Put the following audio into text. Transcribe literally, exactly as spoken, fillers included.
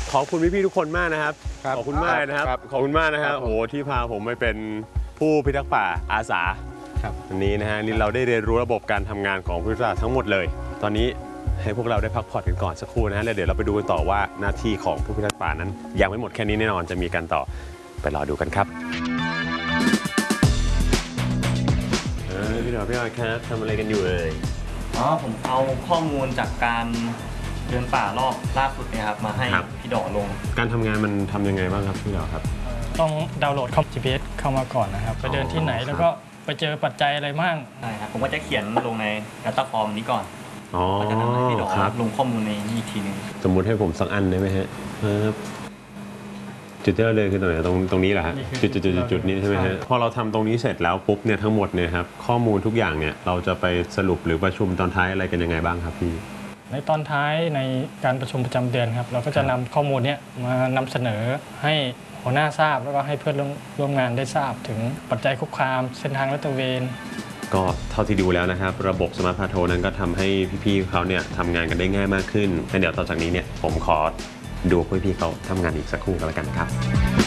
ขอบคุณพี่ๆทุกคนมากนะครับขอบคุณมากนะครับขอบคุณมากนะครับโอ้โหที่พาผมไปเป็นผู้พิทักษ์ป่าอาสาวันนี้นะฮะนี่เราได้เรียนรู้ระบบการทำงานของผู้พิทักษ์ป่าทั้งหมดเลยตอนนี้ให้พวกเราได้พักผ่อนกันก่อนสักครู่นะฮะแล้วเดี๋ยวเราไปดูกันต่อว่าหน้าที่ของผู้พิทักษ์ป่านั้นยังไม่หมดแค่นี้แน่นอนจะมีกันต่อไปรอดูกันครับพี่ดอกพี่ออยครับทำอะไรกันอยู่เอ่ยอ๋อผมเอาข้อมูลจากการเดินป่ารอบล่าสุดเนี่ยครับมาให้พี่ดอกลงการทำงานมันทำยังไงบ้างครับพี่ดอกครับต้องดาวน์โหลดคอม จี พี เอส เข้ามาก่อนนะครับไปเดินที่ไหนแล้วก็ไปเจอปัจจัยอะไรบ้างใช่ครับผมก็จะเขียนลงใน Data Form นี้ก่อนก็จะนำให้พี่ดอกลงข้อมูลในนี้อีกทีนึงสมมุติให้ผมสักอันได้ไหมฮะจุดที่เราเลยคือตรงไหนตรงตรงนี้แหละฮะจุดจุดจุดจุดนี้ใช่ไหมฮะพอเราทำตรงนี้เสร็จแล้วปุ๊บเนี่ยทั้งหมดเนี่ยครับข้อมูลทุกอย่างเนี่ยเราจะไปสรุปหรือประชุมตอนท้ายอะไรกันยังไงบ้างครับพี่ในตอนท้ายในการประชุมประจำเดือนครับเราก็จะนำข้อมูลนี้มานำเสนอให้หัวหน้าทราบแล้วก็ให้เพื่อนร่วมงานได้ทราบถึงปัจจัยคุกคามเส้นทางลาดตระเวนก็เท่าที่ดูแล้วนะครับระบบสมาร์ทพาโทรนั้นก็ทำให้พี่ๆเขาเนี่ยทำงานกันได้ง่ายมากขึ้นเดี๋ยวต่อจากนี้เนี่ยผมขอดูพี่ๆเขาทำงานอีกสักครู่กันแล้วกันครับ